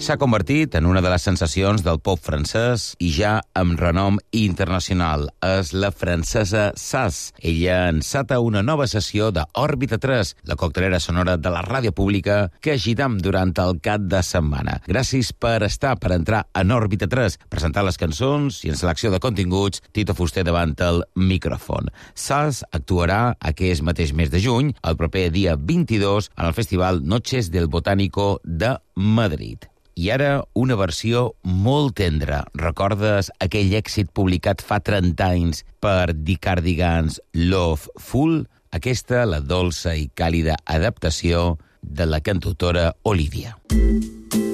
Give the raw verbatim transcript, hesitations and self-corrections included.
S'ha convertit en una de les sensacions del pop francès i ja amb renom internacional. És la francesa Saz. Ella enceta una nova sessió de Òrbita tres, la coctelera sonora de la ràdio pública que agitam durant el cap de setmana. Gràcies per estar, per entrar en Òrbita tres, presentar les cançons i en selecció de continguts, Tito Fuster davant el micròfon. Saz actuarà aquest mateix mes de juny, el proper dia vint-i-dos, en el festival Noches del Botánico de Madrid. I ara una versió molt tendra. Recordes aquell èxit publicat fa trenta anys per The Cardigans, Love Fool? Aquesta, la dolça i càlida adaptació de la cantautora Olivia.